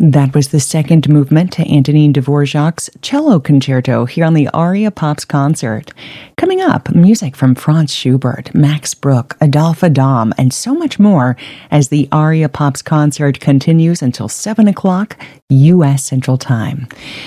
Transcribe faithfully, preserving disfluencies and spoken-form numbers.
That was the second movement to Antonin Dvorak's Cello Concerto here on the Aria Pops Concert. Coming up, music from Franz Schubert, Max Bruch, Adolphe Adam, and so much more as the Aria Pops Concert continues until seven o'clock U S Central Time.